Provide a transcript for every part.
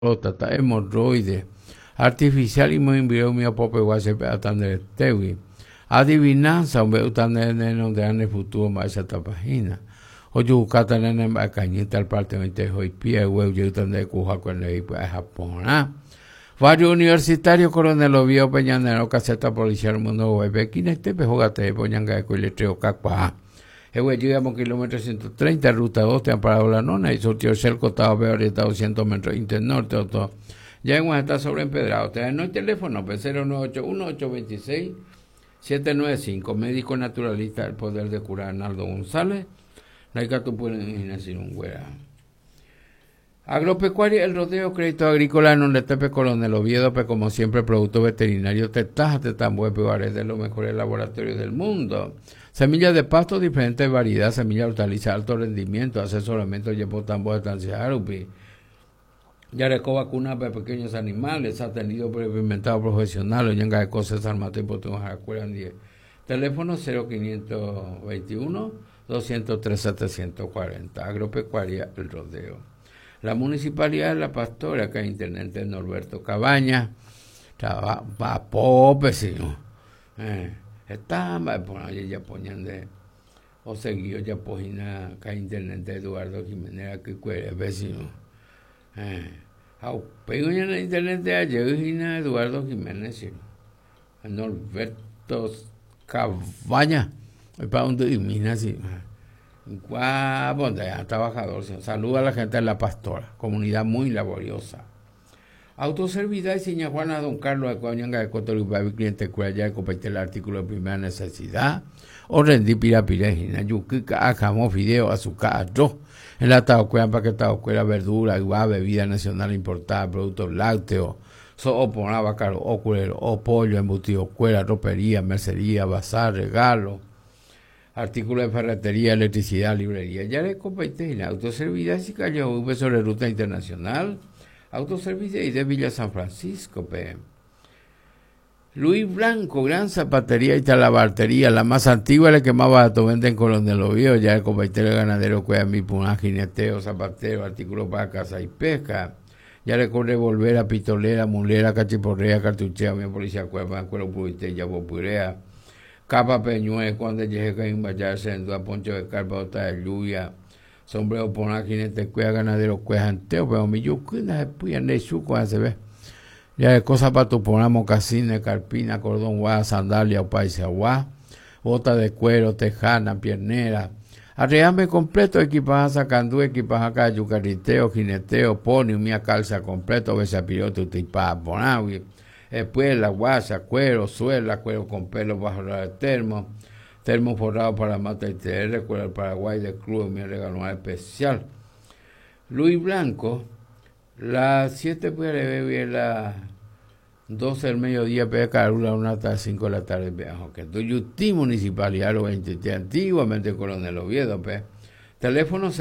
Tata hemorroide artificial y muy envió mi apope guase peatan de tewi adivinanza un beutan de ane futuro más esta página o yo cata nene cañita al parte de hoy pie huevo yo de cuja con el Japón varios universitarios coronel Oviedo Peñanero caseta policial mundo web aquí en este pejogate poñanga de coiletreo cacua llegamos kilómetro 130, ruta 2, te han parado la nona y sortió el cerco, estaba orientado 200 metros internorte, todo. Ya en está sobre empedrado. Te no hay teléfono, pues 0981-826-795, médico naturalista, el poder de curar, Arnaldo González. La que tú puedes imaginar sin un güera. Agropecuaria, el rodeo, crédito agrícola, en donde tepe Coronel Oviedo, pues como siempre, producto veterinario, te tan buen pegares de los mejores laboratorios del mundo. Semillas de pasto, diferentes variedades, semillas de hortalizas, alto rendimiento, asesoramiento, llevo tambo de estancia Arupi. Ya recoba vacuna para pequeños animales, ha tenido experimentado profesionales, ya de cosas armadas y potentes acuerdan 10. Teléfono 0521-203-740. Agropecuaria, el rodeo. La municipalidad de La Pastora, acá en internet de Norberto Cabaña, va pobre, señor. Estaba por allí ya ponían de o seguido ya pogina acá internet de Eduardo Jiménez que cuere vecino pero en el internet de ayer Eduardo Jiménez Norberto Cabaña para donde ilumina así guapo trabajador saluda a la gente de La Pastora, comunidad muy laboriosa. Autoservidad y seña Juana Don Carlos Acuañanga de Cotoribabi, cliente cuya ya compete el artículo de primera necesidad, o rendí pirapirejina, yuquica, ajamo, fideo, azúcar, arroz, en la taocuela, paquetaocuela, verdura, igual, bebida nacional importada, productos lácteos, o ponaba caro, o culero, o pollo, embutido, cuera, ropería, mercería, bazar, regalo, artículos de ferretería, electricidad, librería, ya le compete en autoservidad y cayó sobre ruta internacional. Autoservicio y de Villa San Francisco, PM. Luis Blanco, gran zapatería y talabartería, la más antigua, la que más barato vende en Coronel Oviedo, ya el competir ganadero, cuida mi puna, jineteo, zapatero, artículos para caza y pesca. Ya le corre volvera, pistolera, mulera, cachiporrea, cartuchea, mi policía, cueva, cuero purite, ya purea, capa peñue, cuando llegue que invallarse en duda, poncho de carpa, otra de lluvia. Sombrero por aquí en este cuea ganadero cuea anteo, pero mi yuquina se puya de chuco se ve. Ya de cosas para tu poner mocasines, carpina, cordón guá, sandalia o paisa guá, bota de cuero, tejana, piernera. Arreame completo, equipaje sacandú, equipaje acá, yucariteo, jineteo, poni, mía calza completo, besapirote, utipa, ponawi. Después la guasa, cuero, suela, cuero con pelo bajo el termo. Termo forrado para Mata y TR, con el Paraguay de Club, mi regalo especial. Luis Blanco, las 7 pues le ve las 12 del mediodía, pega carula, una hasta 5 de la tarde, viajo. Que tu Yutí Municipalidad, lo 20, antiguamente Coronel Oviedo, pe. Teléfono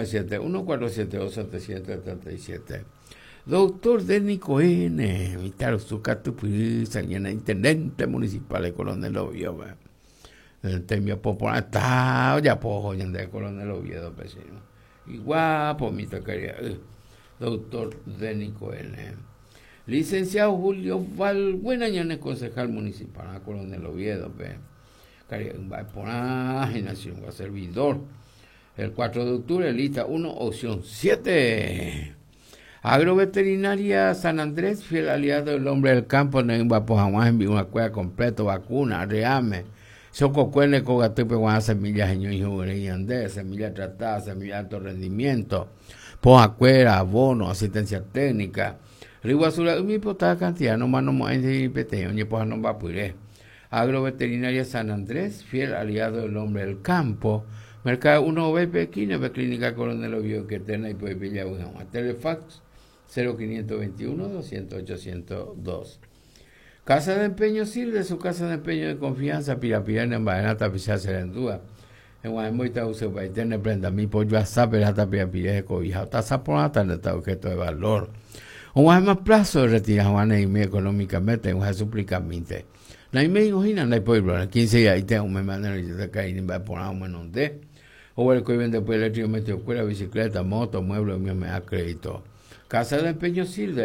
0971-472-737. Doctor Dénico N, mi taro su catupisa, llena intendente municipal de Coronel Oviedo, pe. El temio popular está ya poco de Coronel Oviedo vecino y guapo mi taquería doctor Dénico N. Licenciado Julio Valbuena Ñanes, concejal municipal a Coronel Oviedo nación a servidor el 4 de octubre lista 1 opción 7 Agroveterinaria San Andrés, fiel aliado del hombre del campo, en jamás envió una cueva completa, vacuna, reame. Soco cuele con gato con semillas en y andé, semillas tratadas, semillas de alto rendimiento, poja cuera, abono, asistencia técnica. Riguazura, mi potada cantidad, no más no más en peteo, ni poja no va puré. Agroveterinaria San Andrés, fiel aliado del hombre del campo. Mercado 1 BP, Quine, Clínica Coronel Oviedo, que tenga y puede pillar una. Telefax 0521-200-802. Casa de empeño sirve, su casa de empeño de confianza, Pirapirana, en Baena, Tapizá, Serendúa. En Guaymoita, Useo, Paitene, Prenda, mi pollo, Azape, hasta Pirapiré, de Cobija, hasta Zaponata, en este objeto de valor. Un más plazo de retirar Juana y medio económicamente, un suplicamente. No hay medio, no hay pueblo, 15 días, y tengo un memano, y te cae, y va a poner un menos de. O el que vende después eléctrico, metió cuera, bicicleta, moto, mueble, me da crédito. casa de empeño sí,